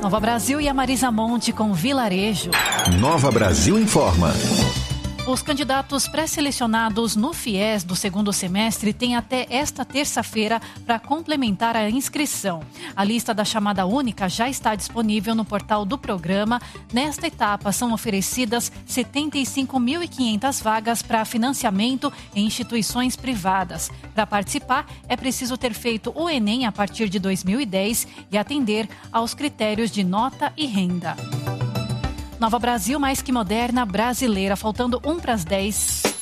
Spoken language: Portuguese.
Nova Brasil e a Marisa Monte com Vilarejo. Nova Brasil informa. Os candidatos pré-selecionados no FIES do segundo semestre têm até esta terça-feira para complementar a inscrição. A lista da chamada única já está disponível no portal do programa. Nesta etapa, são oferecidas 75.500 vagas para financiamento em instituições privadas. Para participar, é preciso ter feito o Enem a partir de 2010 e atender aos critérios de nota e renda. Nova Brasil, mais que moderna, brasileira, faltando 1 para as 10.